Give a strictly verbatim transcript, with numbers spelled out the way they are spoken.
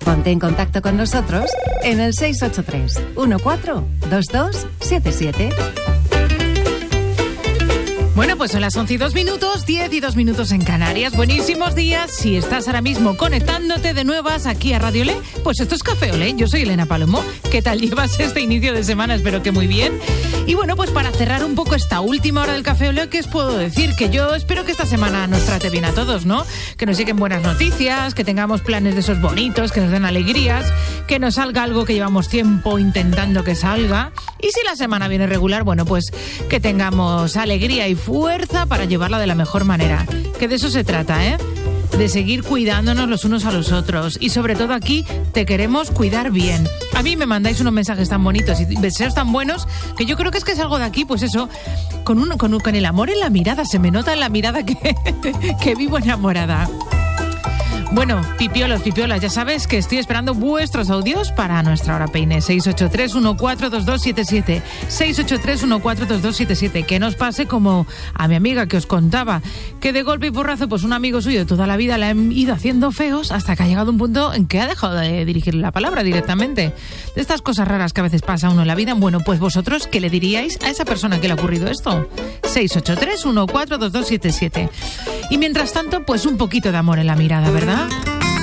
Ponte en contacto con nosotros en el seis ocho tres, uno cuatro, dos dos siete siete. Bueno, pues son las once y dos minutos, diez y dos minutos en Canarias. Buenísimos días. Si estás ahora mismo conectándote de nuevas aquí a Radio Olé, pues esto es Café Olé. Yo soy Elena Palomo. ¿Qué tal llevas este inicio de semana? Espero que muy bien. Y bueno, pues para cerrar un poco esta última hora del Café Olé, ¿qué os puedo decir? Que yo espero que esta semana nos trate bien a todos, ¿no? Que nos lleguen buenas noticias, que tengamos planes de esos bonitos, que nos den alegrías, que nos salga algo que llevamos tiempo intentando que salga. Y si la semana viene regular, bueno, pues que tengamos alegría y fuerza para llevarla de la mejor manera. Que de eso se trata, ¿eh? De seguir cuidándonos los unos a los otros. Y sobre todo aquí te queremos cuidar bien. A mí me mandáis unos mensajes tan bonitos y deseos tan buenos que yo creo que es que es algo de aquí, pues eso, con, un, con, con el amor en la mirada. Se me nota en la mirada que, que vivo enamorada. Bueno, pipiolos, pipiolas, ya sabes que estoy esperando vuestros audios para nuestra hora peine. seis ocho tres, uno cuatro, dos dos siete siete. seis ocho tres, uno cuatro, dos dos siete siete. Que nos pase como a mi amiga que os contaba, que de golpe y porrazo, pues un amigo suyo toda la vida le han ido haciendo feos hasta que ha llegado un punto en que ha dejado de dirigirle la palabra directamente. De estas cosas raras que a veces pasa a uno en la vida. Bueno, pues vosotros, ¿qué le diríais a esa persona que le ha ocurrido esto? seis ocho tres, uno cuatro, dos dos siete siete. Y mientras tanto, pues un poquito de amor en la mirada, ¿verdad?